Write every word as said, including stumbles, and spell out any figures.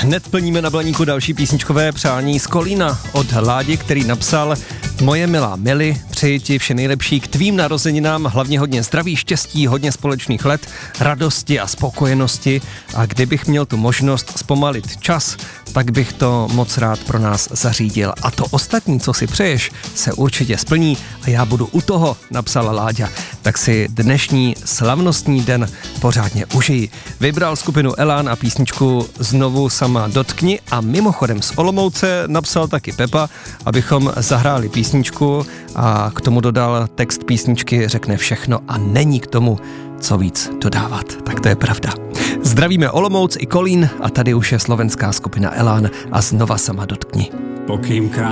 Hned plníme na Blaníku další písničkové přání z Kolína od Ládi, který napsal: Moje milá Mili, přeji ti vše nejlepší k tvým narozeninám, hlavně hodně zdraví, štěstí, hodně společných let, radosti a spokojenosti, a kdybych měl tu možnost zpomalit čas, tak bych to moc rád pro nás zařídil. A to ostatní, co si přeješ, se určitě splní a já budu u toho, napsala Láďa. Tak si dnešní slavnostní den pořádně užij. Vybral skupinu Elán a písničku Znovu sama dotkni, a mimochodem z Olomouce napsal taky Pepa, abychom zahráli písničku, a k tomu dodal: text písničky řekne všechno a není k tomu co víc dodávat. Tak to je pravda. Zdravíme Olomouc i Kolín a tady už je slovenská skupina Elán a Znova sama dotkni. Pokým